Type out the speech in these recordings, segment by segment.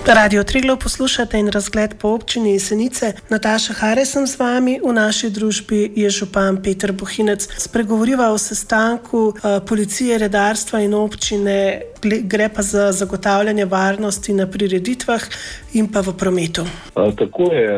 Radio Triglav poslušate in razgled po občini Jesenice. Nataša Hare sem z vami, v naši družbi je župan Peter Bohinec. Spregovoriva o sestanku policije, redarstva in občine, gre pa za zagotavljanje varnosti na prireditvah in pa v prometu. Tako je,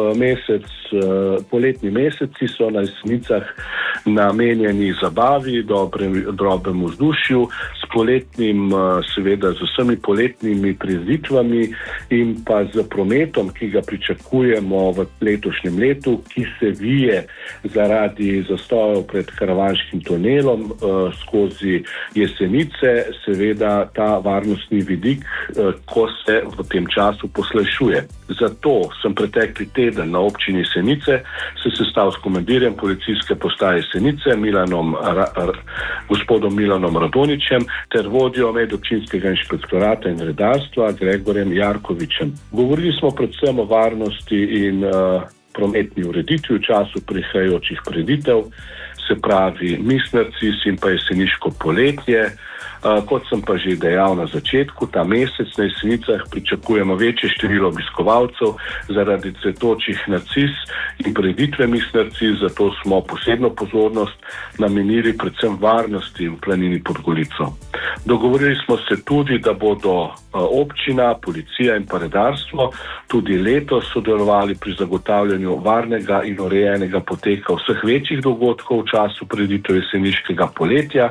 poletni meseci so na Jesenicah namenjeni zabavi, dobremu vzdušju, s poletnim, seveda z vsemi poletnimi prireditvami in pa z prometom, ki ga pričakujemo v letošnjem letu, ki se vije zaradi zastojev pred karavanškim tunelom skozi Jesenice, seveda ta varnostni vidik, ko se v tem času poslajšuje. Zato sem pretekli teden na občini Jesenice se sestal s komandirjem policijske postaje Jesenice, gospodom Milanom Radoničem, ter vodjo medobčinskega inšpektorata in redarstva Gregorjem Jarkovičem. Govorili smo predvsem o varnosti in prometni ureditvi v času prihajajočih prireditev, se pravi Misnercis in pa jeseniško poletje. Kot sem pa že dejal na začetku, ta mesec na Jesenicah pričakujemo večje število obiskovalcev zaradi cvetočih narcis in prireditve Misnercis, zato smo posebno pozornost namenili predvsem varnosti v planini pod Golico. Dogovorili smo se tudi, da bodo občina, policija in pa redarstvo tudi letos sodelovali pri zagotavljanju varnega in urejenega poteka vseh večjih dogodkov v času prireditev jeseniškega poletja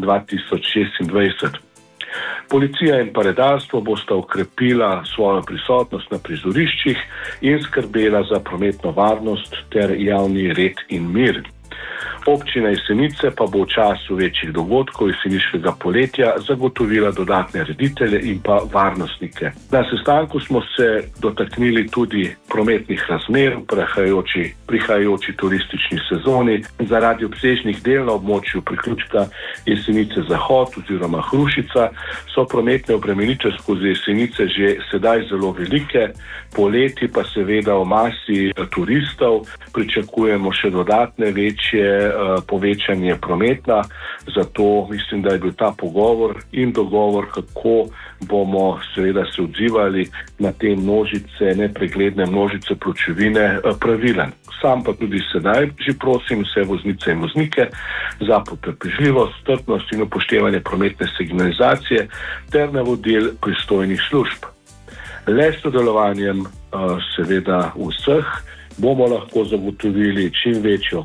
2026. Policija in pa redarstvo bosta okrepila svojo prisotnost na prizoriščih in skrbela za prometno varnost ter javni red in mir. Občina Jesenice pa bo v času večjih dogodkov jeseniškega poletja zagotovila dodatne reditelje in pa varnostnike. Na sestanku smo se dotaknili tudi prometnih razmer v prihajajoči turistični sezoni. Zaradi obsežnih del na območju priključka Jesenice Zahod oziroma Hrušica so prometne obremenitve skozi Jesenice že sedaj zelo velike, poleti pa seveda v masi turistov pričakujemo še dodatne večje povečanje prometa, zato mislim, da je bil ta pogovor in dogovor, kako bomo seveda se odzivali na te množice, nepregledne množice pločevine, pravilen. Sam pa tudi sedaj že prosim vse voznice in voznike za potrpežljivost, strpnost in upoštevanje prometne signalizacije ter navodil pristojnih služb. Le s sodelovanjem seveda vseh bomo lahko zagotovili čim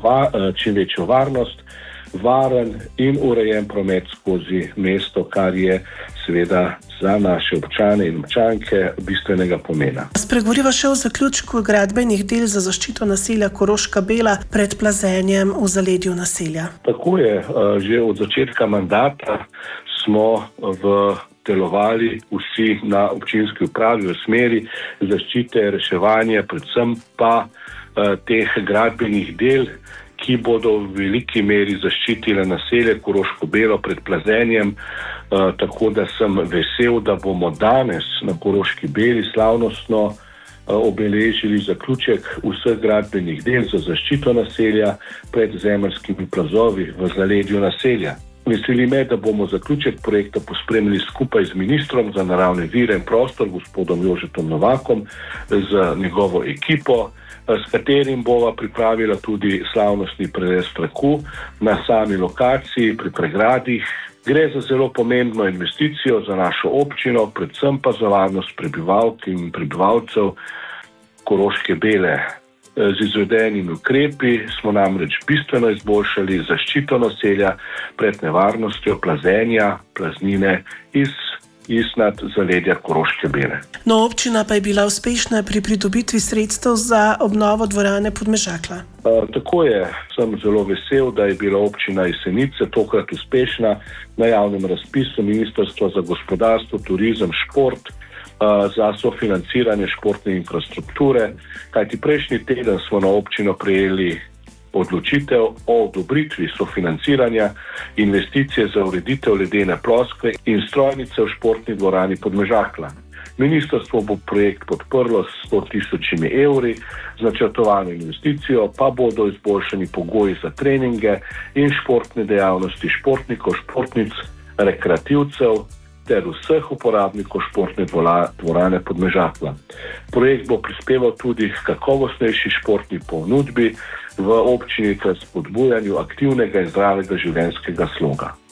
večjo varnost, varen in urejen promet skozi mesto, kar je seveda za naše občane in občanke bistvenega pomena. Spregovoriva še o zaključku gradbenih del za zaščito naselja Koroška Bela pred plazenjem v zaledju naselja. Tako je, že od začetka mandata smo delovali vsi na občinski upravi v smeri zaščite, reševanja, predvsem pa teh gradbenih del, ki bodo v veliki meri zaščitile naselje Koroško Belo pred plazenjem, tako da sem vesel, da bomo danes na Koroški Beli slavnostno obeležili zaključek vseh gradbenih del za zaščito naselja pred zemeljskimi plazovi v zaledju naselja. Veseli me, da bomo zaključek projekta pospremili skupaj z ministrom za naravne vire in prostor, gospodom Jožetom Novakom, z njegovo ekipo, s katerim bova pripravila tudi slavnostni prerez traku na sami lokaciji pri pregradih. Gre za zelo pomembno investicijo za našo občino, predvsem pa za varnost prebivalk in prebivalcev Koroške Bele. Z izvedenimi ukrepi smo namreč bistveno izboljšali zaščito naselja pred nevarnostjo plazenja, plaznine iznad zaledja Koroške Bele. No, občina pa je bila uspešna pri pridobitvi sredstev za obnovo dvorane Podmežakla. Tako je, sem zelo vesel, da je bila občina Jesenice tokrat uspešna na javnem razpisu Ministrstva za gospodarstvo, turizem, šport za sofinanciranje športne infrastrukture, kajti prejšnji teden smo na občino prejeli odločitev o odobritvi sofinanciranja investicije za ureditev ledene ploskve in strojnice v športni dvorani Podmežakla. Ministrstvo bo projekt podprlo s 100.000 evri, z načrtovano investicijo pa bodo izboljšani pogoji za treninge in športne dejavnosti športnikov, športnic, rekreativcev ter vseh uporabnikov športne dvorane Podmežakla. Projekt bo prispeval tudi k kakovostnejši športni ponudbi v občini ter spodbujanju aktivnega in zdravega življenjskega sloga.